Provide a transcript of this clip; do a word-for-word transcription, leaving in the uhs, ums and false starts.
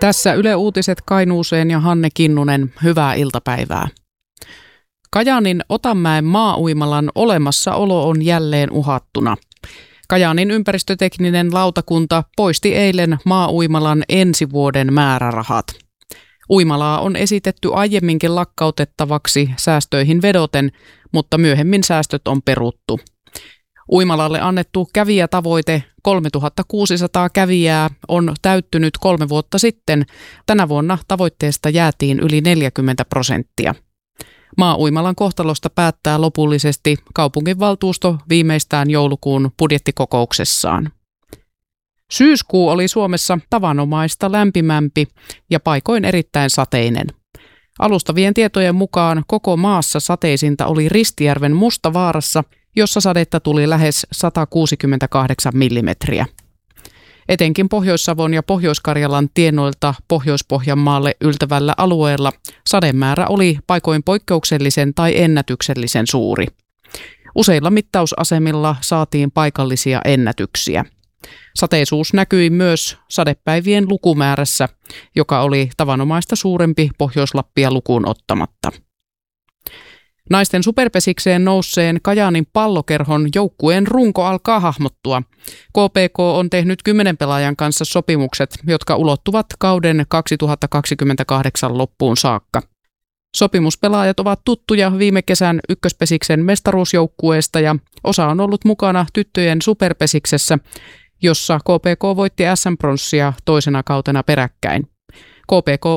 Tässä Yle Uutiset Kainuuseen ja Hanne Kinnunen, hyvää iltapäivää. Kajaanin Otanmäen maa-uimalan olemassaolo on jälleen uhattuna. Kajaanin ympäristötekninen lautakunta poisti eilen maa-uimalan ensi vuoden määrärahat. Uimalaa on esitetty aiemminkin lakkautettavaksi säästöihin vedoten, mutta myöhemmin säästöt on peruttu. Uimalalle annettu kävijätavoite kolmetuhattakuusisataa kävijää on täyttynyt kolme vuotta sitten. Tänä vuonna tavoitteesta jäätiin yli neljäkymmentä prosenttia. Maa-uimalan kohtalosta päättää lopullisesti kaupunginvaltuusto viimeistään joulukuun budjettikokouksessaan. Syyskuu oli Suomessa tavanomaista lämpimämpi ja paikoin erittäin sateinen. Alustavien tietojen mukaan koko maassa sateisinta oli Ristijärven Mustavaarassa, jossa sadetta tuli lähes satakuusikymmentäkahdeksan millimetriä. Etenkin Pohjois-Savon ja Pohjois-Karjalan tienoilta Pohjois-Pohjanmaalle yltävällä alueella sademäärä oli paikoin poikkeuksellisen tai ennätyksellisen suuri. Useilla mittausasemilla saatiin paikallisia ennätyksiä. Sateisuus näkyi myös sadepäivien lukumäärässä, joka oli tavanomaista suurempi Pohjois-Lappia lukuun ottamatta. Naisten superpesikseen nousseen Kajaanin Pallokerhon joukkueen runko alkaa hahmottua. K P K on tehnyt kymmenen pelaajan kanssa sopimukset, jotka ulottuvat kauden kaksituhattakaksikymmentäkahdeksan loppuun saakka. Sopimuspelaajat ovat tuttuja viime kesän ykköspesiksen mestaruusjoukkueesta ja osa on ollut mukana tyttöjen superpesiksessä, jossa K P K voitti S M-pronssia toisena kautena peräkkäin. K P K